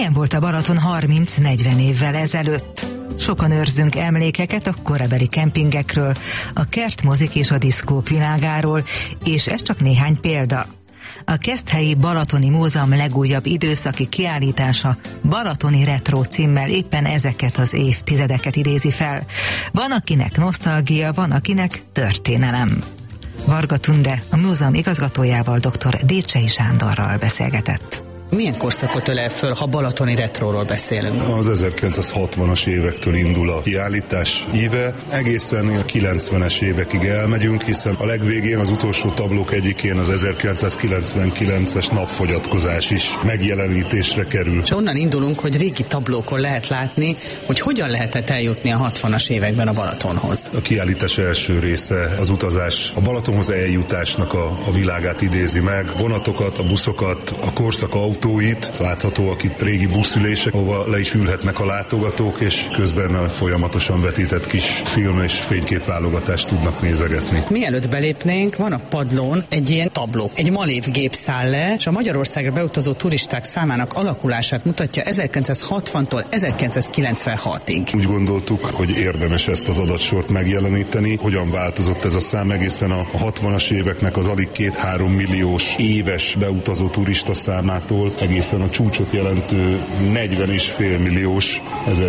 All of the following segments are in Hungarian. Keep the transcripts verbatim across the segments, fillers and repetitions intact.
Milyen volt a Balaton harminc-negyven évvel ezelőtt? Sokan őrzünk emlékeket a korabeli kempingekről, a kertmozik és a diszkók világáról, és ez csak néhány példa. A Keszthelyi Balatoni Múzeum legújabb időszaki kiállítása Balatoni Retro címmel éppen ezeket az évtizedeket idézi fel. Van akinek nosztalgia, van akinek történelem. Varga Tunde a múzeum igazgatójával, dr. Décsei Sándorral beszélgetett. Milyen korszakot ölel föl, ha balatoni retróról beszélünk? Az ezerkilencszázhatvanas évektől indul a kiállítás íve, egészen a kilencvenes évekig elmegyünk, hiszen a legvégén az utolsó tablók egyikén az ezerkilencszázkilencvenkilences napfogyatkozás is megjelenítésre kerül. És onnan indulunk, hogy régi tablókon lehet látni, hogy hogyan lehetett eljutni a hatvanas években a Balatonhoz. A kiállítás első része az utazás, a Balatonhoz eljutásnak a, a világát idézi meg, vonatokat, a buszokat, a korszak autóit, láthatóak itt régi buszülések, ahova le is ülhetnek a látogatók, és közben folyamatosan vetített kis film és fényképválogatást tudnak nézegetni. Mielőtt belépnénk, van a padlón egy ilyen tabló. Egy malévgép száll le, és a Magyarországra beutazó turisták számának alakulását mutatja ezerkilencszázhatvantól ezerkilencszázkilencvenhatig. Úgy gondoltuk, hogy érdemes ezt az adatsort megjeleníteni, hogyan változott ez a szám egészen a hatvanas éveknek az alig két-három milliós éves beutazó turista számától egészen a csúcsot jelentő negyven és fél milliós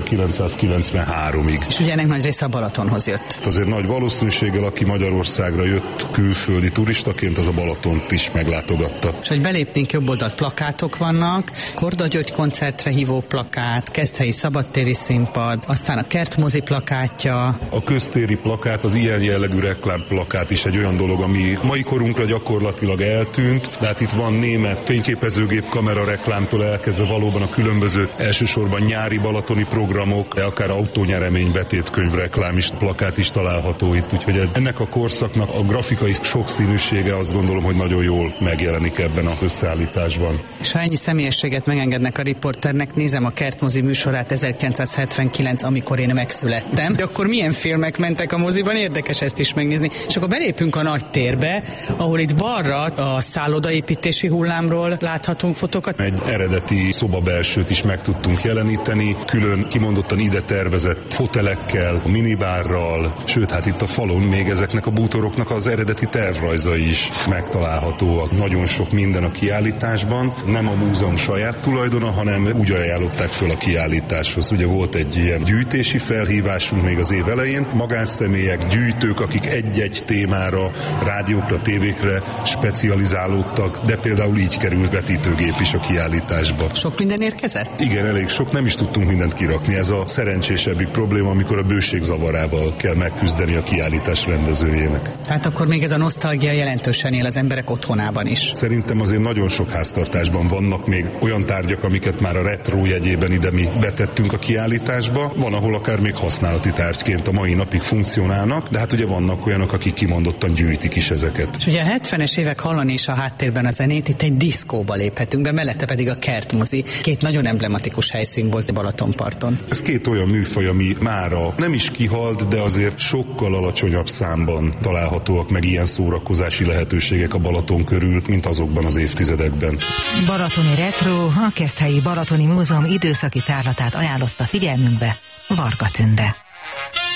ezerkilencszázkilencvenháromig. És ugye ennek nagy része a Balatonhoz jött. Azért nagy valószínűséggel, aki Magyarországra jött külföldi turistaként, az a Balatont is meglátogatta. És hogy belépnénk, jobb oldalt plakátok vannak, Korda György koncertre hívó plakát, Keszthelyi szabadtéri színpad, aztán a kertmozi plakátja. A köztéri plakát, az ilyen jellegű reklámplakát is egy olyan dolog, ami mai korunkra gyakorlatilag eltűnt, de hát itt van német fényképezőgép kamera reklámtól elkezdve valóban a különböző elsősorban nyári balatoni programok, de akár autónyeremény betétkönyv reklám is, plakát is található itt, úgyhogy ennek a korszaknak a grafikai sokszínűsége azt gondolom, hogy nagyon jól megjelenik ebben az összeállításban. És ha ennyi személyességet megengednek a riporternek, nézem a kertmozi műsorát ezerkilencszázhetvenkilenc, amikor én megszülettem. De akkor milyen filmek mentek a moziban? Érdekes ezt is megnézni. És akkor belépünk a nagy térbe, ahol itt balra a szállodaépítési hullámról láthatunk fotókat. Egy eredeti szobabelsőt is meg tudtunk jeleníteni, külön kimondottan ide tervezett fotelekkel, a minibárral, sőt, hát itt a falon még ezeknek a bútoroknak az eredeti tervrajzai is megtalálhatóak. Nagyon sok minden a kiállításban, nem a múzeum saját tulajdona, hanem úgy ajánlották föl a kiállításhoz. Ugye volt egy ilyen gyűjtési felhívásunk még az év elején, magánszemélyek, gyűjtők, akik egy-egy témára, rádiókra, tévékre specializálódtak, de például így került vetítőgép is a kiállításba. Sok minden érkezett? Igen, elég sok, nem is tudtunk mindent kirakni. Ez a szerencsésebbik probléma, amikor a bőség zavarával kell megküzdeni a kiállítás rendezőjének. Hát akkor még ez a nosztalgia jelentősen él az emberek otthonában is. Szerintem azért nagyon sok háztartásban vannak még olyan tárgyak, amiket már a retro jegyében ide mi betettünk a kiállításba. Van, ahol akár még használati tárgyként a mai napig funkcionálnak, de hát ugye vannak olyanok, akik kimondottan gyűjtik is ezeket. És ugye a hetvenes évek hallani is a háttérben a zenét, itt egy diszkóba léphetünk be, mellette pedig a kertmozi. Két nagyon emblematikus helyszín volt a Balatonparton. Ez két olyan műfaj, ami mára nem is kihalt, de azért sokkal alacsonyabb számban találhatóak meg ilyen szórakozási lehetőségek a Balaton körül, mint azokban az évtizedekben. Balatoni Retro, a Keszthelyi Balatoni Múzeum időszaki tárlatát ajánlotta figyelmünkbe Varga Tünde.